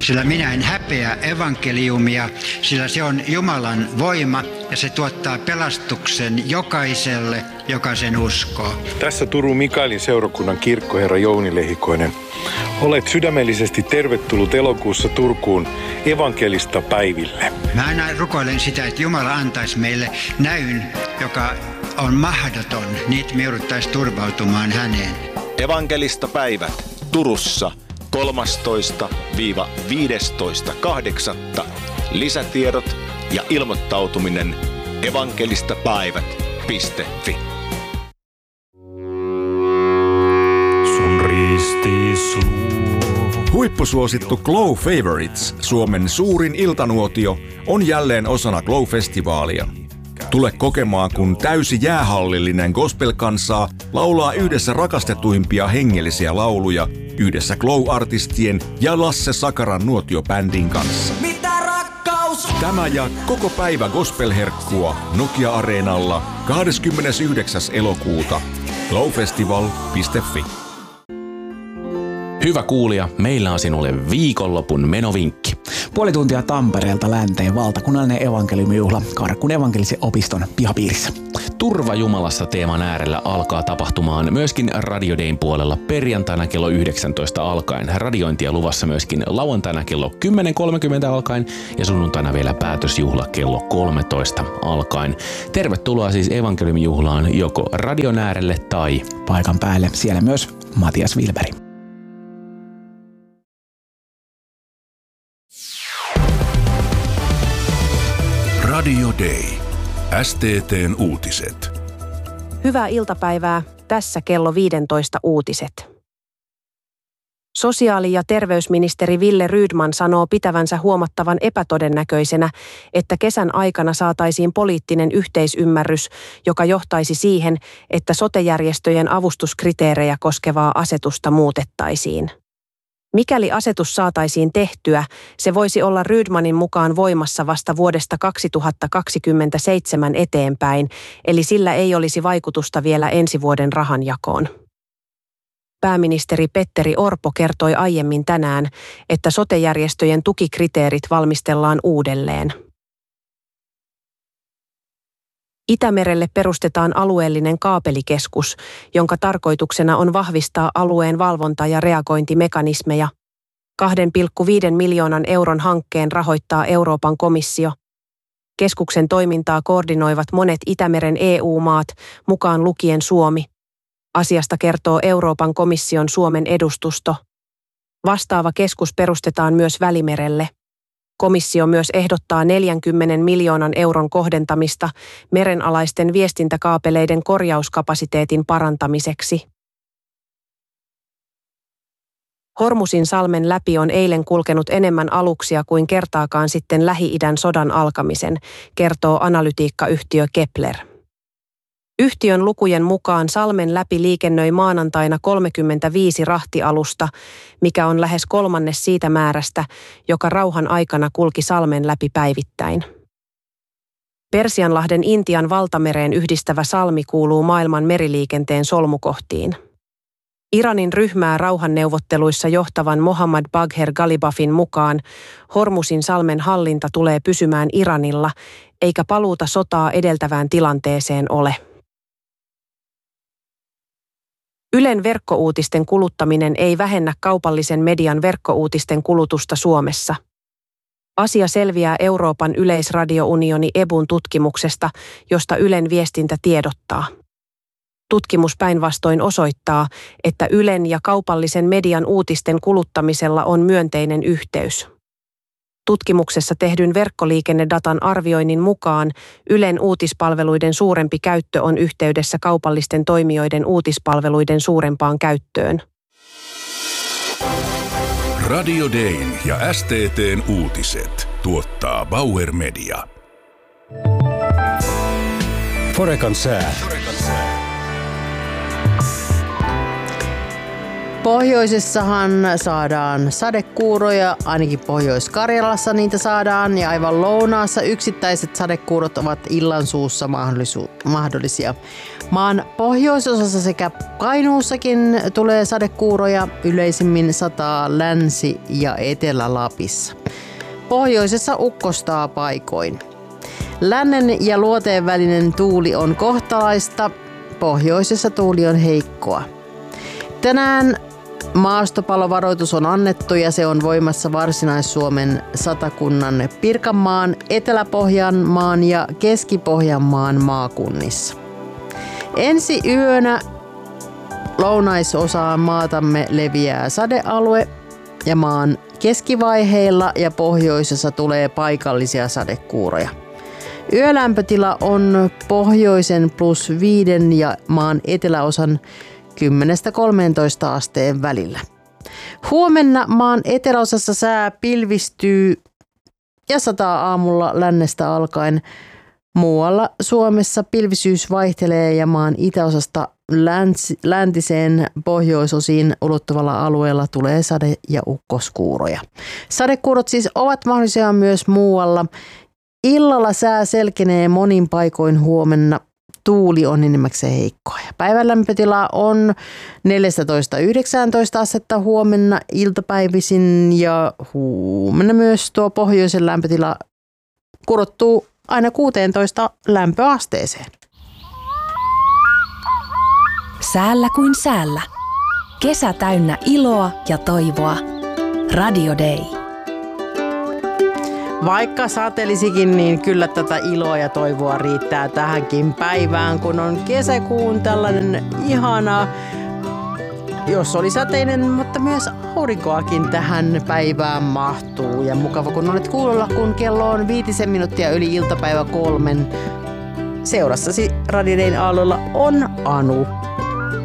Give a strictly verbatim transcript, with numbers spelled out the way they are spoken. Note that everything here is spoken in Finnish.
Sillä minä en häpeä evankeliumia, sillä se on Jumalan voima ja se tuottaa pelastuksen jokaiselle, joka sen uskoo. Tässä Turun Mikaelin seurakunnan kirkkoherra Jouni Lehikoinen. Olet sydämellisesti tervetullut elokuussa Turkuun evankelista päiville. Mä aina rukoilen sitä, että Jumala antaisi meille näyn, joka on mahdoton, niin me jouduttaisiin turvautumaan häneen. Evankelista päivät Turussa kolmastoista viidestoista kahdeksatta Lisätiedot ja ilmoittautuminen evankelistapäivät piste fi. Sun ristis luo. Huippusuosittu Glow Favorites, Suomen suurin iltanuotio, on jälleen osana Glow-festivaalia. Tule kokemaan, kun täysi jäähallillinen gospel-kansaa laulaa yhdessä rakastetuimpia hengellisiä lauluja yhdessä Glow-artistien ja Lasse Sakaran nuotiobändin kanssa. Mitä rakkaus? Tämä ja koko päivä gospel-herkkua Nokia-areenalla kahdeskymmenesyhdeksäs elokuuta. glowfestival piste fi. Hyvä kuulija, meillä on sinulle viikonlopun menovinkki. Puoli tuntia Tampereelta länteen valtakunnallinen evankeliumijuhla Karkkun evankelisen opiston pihapiirissä. Turva Jumalassa -teeman äärellä alkaa tapahtumaan myöskin Radio Dayn puolella perjantaina kello yhdeksäntoista alkaen. Radiointia luvassa myöskin lauantaina kello kymmenen kolmekymmentä alkaen ja sunnuntaina vielä päätösjuhla kello kolmetoista alkaen. Tervetuloa siis evankeliumijuhlaan joko radion äärelle tai paikan päälle. Siellä myös Matias Wilberi. Radio Day. S T T:n uutiset. Hyvää iltapäivää. Tässä kello viisitoista uutiset. Sosiaali- ja terveysministeri Wille Rydman sanoo pitävänsä huomattavan epätodennäköisenä, että kesän aikana saataisiin poliittinen yhteisymmärrys, joka johtaisi siihen, että sote-järjestöjen avustuskriteerejä koskevaa asetusta muutettaisiin. Mikäli asetus saataisiin tehtyä, se voisi olla Rydmanin mukaan voimassa vasta vuodesta kaksituhattakaksikymmentäseitsemän eteenpäin, eli sillä ei olisi vaikutusta vielä ensi vuoden rahanjakoon. Pääministeri Petteri Orpo kertoi aiemmin tänään, että sote-järjestöjen tukikriteerit valmistellaan uudelleen. Itämerelle perustetaan alueellinen kaapelikeskus, jonka tarkoituksena on vahvistaa alueen valvonta- ja reagointimekanismeja. kahden pilkku viiden miljoonan euron hankkeen rahoittaa Euroopan komissio. Keskuksen toimintaa koordinoivat monet Itämeren E U-maat, mukaan lukien Suomi. Asiasta kertoo Euroopan komission Suomen edustusto. Vastaava keskus perustetaan myös Välimerelle. Komissio myös ehdottaa neljänkymmenen miljoonan euron kohdentamista merenalaisten viestintäkaapeleiden korjauskapasiteetin parantamiseksi. Hormusin salmen läpi on eilen kulkenut enemmän aluksia kuin kertaakaan sitten Lähi-idän sodan alkamisen, kertoo analytiikkayhtiö Kepler. Yhtiön lukujen mukaan salmen läpi liikennöi maanantaina kolmekymmentäviisi rahtialusta, mikä on lähes kolmannes siitä määrästä, joka rauhan aikana kulki salmen läpi päivittäin. Persianlahden Intian valtamereen yhdistävä salmi kuuluu maailman meriliikenteen solmukohtiin. Iranin ryhmää rauhanneuvotteluissa johtavan Mohammad Bagher Ghalibafin mukaan Hormusin salmen hallinta tulee pysymään Iranilla, eikä paluuta sotaa edeltävään tilanteeseen ole. Ylen verkkouutisten kuluttaminen ei vähennä kaupallisen median verkkouutisten kulutusta Suomessa. Asia selviää Euroopan yleisradiounioni E B U:n tutkimuksesta, josta Ylen viestintä tiedottaa. Tutkimus päinvastoin osoittaa, että Ylen ja kaupallisen median uutisten kuluttamisella on myönteinen yhteys. Tutkimuksessa tehdyn verkkoliikennedatan arvioinnin mukaan Ylen uutispalveluiden suurempi käyttö on yhteydessä kaupallisten toimijoiden uutispalveluiden suurempaan käyttöön. Radio Dayn ja S T T:n uutiset tuottaa Bauer Media. Forekan sää. Pohjoisessahan saadaan sadekuuroja, ainakin Pohjois-Karjalassa niitä saadaan, ja aivan lounaassa yksittäiset sadekuurot ovat illansuussa mahdollisia. Maan pohjoisosassa sekä Kainuussakin tulee sadekuuroja, yleisimmin sataa Länsi- ja Etelä-Lapissa. Pohjoisessa ukkostaa paikoin. Lännen ja luoteen välinen tuuli on kohtalaista, pohjoisessa tuuli on heikkoa. Tänään maastopalovaroitus on annettu ja se on voimassa Varsinais-Suomen Satakunnan, Pirkanmaan, Etelä-Pohjanmaan ja Keski-Pohjanmaan maakunnissa. Ensi yönä lounaisosaan maatamme leviää sadealue ja maan keskivaiheilla ja pohjoisessa tulee paikallisia sadekuuroja. Yölämpötila on pohjoisen plus viiden ja maan eteläosan kymmenestä kolmeentoista asteen välillä. Huomenna maan eteläosassa sää pilvistyy ja sataa aamulla lännestä alkaen. Muualla Suomessa pilvisyys vaihtelee ja maan itäosasta länsi, läntiseen pohjoisosiin ulottuvalla alueella tulee sade- ja ukkoskuuroja. Sadekuurot siis ovat mahdollisia myös muualla. Illalla sää selkenee monin paikoin huomenna. Tuuli on enimmäkseen heikkoa. Päivän lämpötila on neljätoista yhdeksäntoista astetta huomenna iltapäivisin ja huomenna myös tuo pohjoisen lämpötila kurottuu aina kuusitoista lämpöasteeseen. Säällä kuin säällä. Kesä täynnä iloa ja toivoa. Radio Day. Vaikka satelisikin, niin kyllä tätä iloa ja toivoa riittää tähänkin päivään, kun on kesäkuun tällainen ihana, jos oli sateinen, mutta myös aurinkoakin tähän päivään mahtuu. Ja mukava, kun olet kuulolla, kun kello on viitisen minuuttia yli iltapäivä kolmen. Seurassasi Radio Dayn aalloilla on Anu.